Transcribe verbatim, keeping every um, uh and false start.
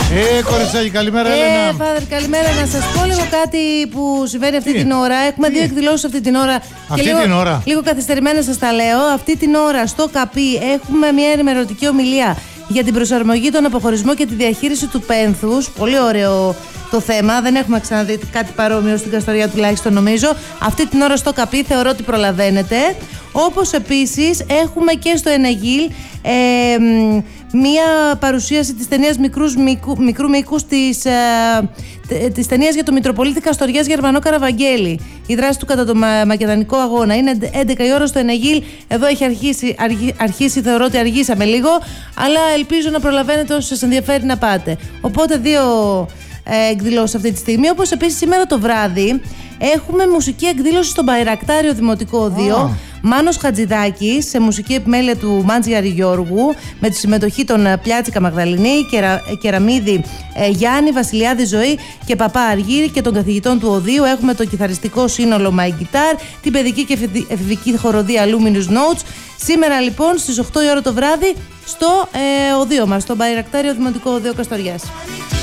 Ε, κοριτσάκι, καλημέρα, Ε, Έλενα. Father, καλημέρα. Να σας πω λίγο κάτι που συμβαίνει αυτή Τι? την ώρα. Έχουμε Τι? δύο εκδηλώσεις αυτή την ώρα. Αυτή και λίγο, την ώρα. Λίγο καθυστερημένα σας τα λέω. Αυτή την ώρα στο ΚΑΠΗ έχουμε μια ενημερωτική ομιλία για την προσαρμογή, τον αποχωρισμό και τη διαχείριση του πένθους. Πολύ ωραίο το θέμα. Δεν έχουμε ξαναδεί κάτι παρόμοιο στην Καστοριά, τουλάχιστον νομίζω. Αυτή την ώρα στο ΚΑΠΗ θεωρώ ότι προλαβαίνετε. Όπως επίσης έχουμε και στο Ενεγίλ ε, μία παρουσίαση της ταινίας μικρούς, μικρού, μικρού μήκους της, ε, της ταινίας για το Μητροπολίτη Καστοριάς Γερμανό Καραβαγγέλη. Η δράση του κατά το Μα, Μακεδονικό Αγώνα. Είναι έντεκα η ώρα στο Ενεγίλ. Εδώ έχει αρχίσει, αρχίσει, αρχίσει, θεωρώ ότι αργήσαμε λίγο, αλλά ελπίζω να προλαβαίνετε όσοι σας ενδιαφέρει να πάτε. Οπότε δύο ε, εκδηλώσεις αυτή τη στιγμή. Όπως επίσης σήμερα το βράδυ έχουμε μουσική εκδήλωση στον Μπαϊρακτάριο Δημοτικό Οδείο. Oh. Μάνος Χατζηδάκης, σε μουσική επιμέλεια του Μάντζη Αριγιώργου, με τη συμμετοχή των Πλιάτσικα Μαγδαληνή, Κερα, Κεραμίδη ε, Γιάννη, Βασιλιάδη Ζωή και Παπά Αργύρη και των καθηγητών του Οδείου. Έχουμε το κιθαριστικό σύνολο My Guitar, την παιδική και εφηβική χοροδία Luminous Notes. Σήμερα λοιπόν στις οκτώ η ώρα το βράδυ στο ε, Οδείο μας, στο Μπαϊρακτάριο Δημοτικό Οδείο Καστοριάς.